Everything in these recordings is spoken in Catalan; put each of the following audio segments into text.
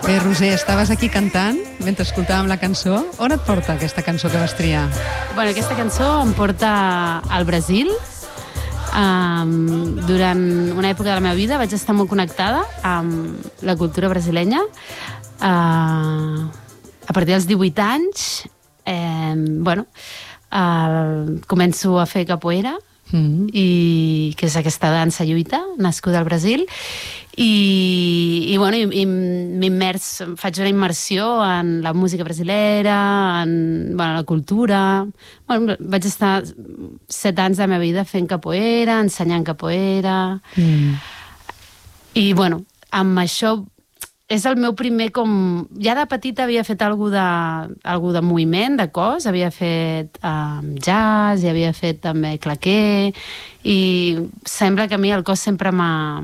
Bé, Roser, estaves aquí cantant mentre escoltàvem la cançó. On et porta aquesta cançó que vas triar? Bueno, aquesta cançó em porta al Brasil. Durant una època de la meva vida vaig estar molt connectada amb la cultura brasilenya. A partir dels 18 anys, començo a fer capoeira, que és aquesta dansa lluita nascuda al Brasil, i faig una immersió en la música brasilera, en la cultura. Vaig estar 7 anys de la meva vida fent capoeira, ensenyant capoeira. I, amb això és el meu primer ja de petita havia fet alguna de moviment, de cos, havia fet jazz, i havia fet també claqué, i sembla que a mi el cos sempre m'ha...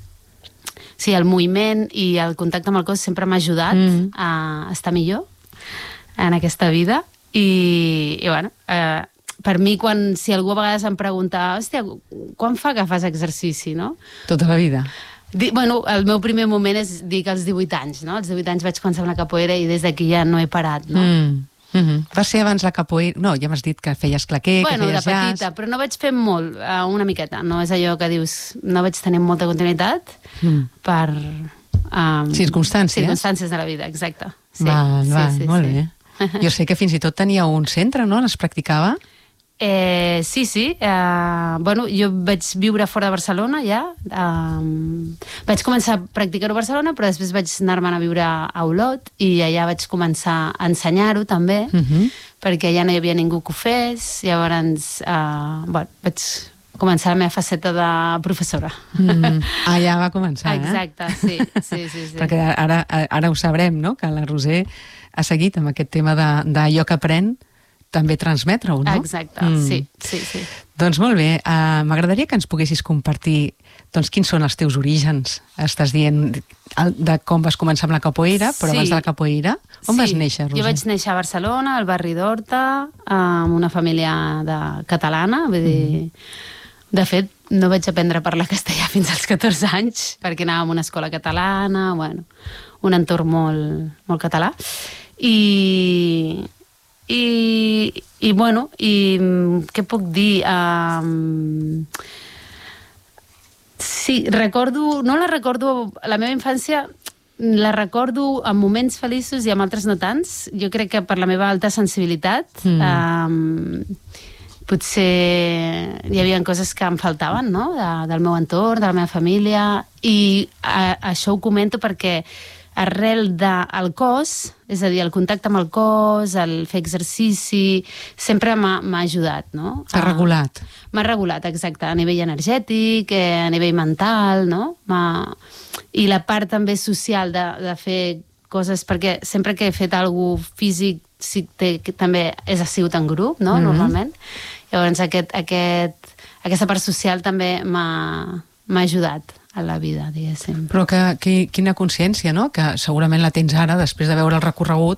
Sí, el moviment i el contacte amb el cos sempre m'ha ajudat a estar millor en aquesta vida. I per mi, si algú a vegades em pregunta hòstia, quan fa que fas exercici, no? Tota la vida. El meu primer moment és dir que als 18 anys, no? Als 18 anys vaig començar una capoeira i des d'aquí ja no he parat, no? Va ser abans la capoeira... No, ja m'has dit que feies claqué, que feies jazz... de petita, però no vaig fer molt, una miqueta. No és allò que dius... No vaig tenir molta continuïtat per... circumstàncies. Circumstàncies de la vida, exacte. Molt bé. Jo sé que fins i tot tenia un centre, no? On es practicava? Sí. Jo vaig viure fora de Barcelona ja. Vaig començar a practicar-ho a Barcelona, però després vaig anar-me'n a viure a Olot i allà vaig començar a ensenyar-ho també, perquè ja no hi havia ningú que ho fes. Llavors vaig començar la meva faceta de professora. Allà va començar, exacte, sí. Perquè ara ho sabrem, no?, que la Roser ha seguit amb aquest tema d'allò que aprèn també transmetre-ho, no? Exacte, sí. Doncs molt bé, m'agradaria que ens poguessis compartir quins són els teus orígens. Estàs dient de com vas començar amb la capoeira, però abans de la capoeira, on vas néixer, Roser? Jo vaig néixer a Barcelona, al barri d'Horta, amb una família catalana, vull dir... De fet, no vaig aprendre a parlar castellà fins als 14 anys, perquè anàvem a una escola catalana, un entorn molt català. I què puc dir? Sí, la meva infància la recordo en moments feliços i en altres no tants. Jo crec que per la meva alta sensibilitat potser hi havia coses que em faltaven, no?, del meu entorn, de la meva família, i això ho comento perquè arrel del cos, és a dir, el contacte amb el cos, el fer exercici, sempre m'ha ajudat, no? T'ha regulat. M'ha regulat, exacte, a nivell energètic, a nivell mental, no? I la part també social de fer coses, perquè sempre que he fet alguna cosa físic també ha sigut en grup, no?, normalment. Llavors aquesta part social també m'ha ajudat a la vida, diguéssim. Però quina consciència, no?, que segurament la tens ara, després de veure el recorregut,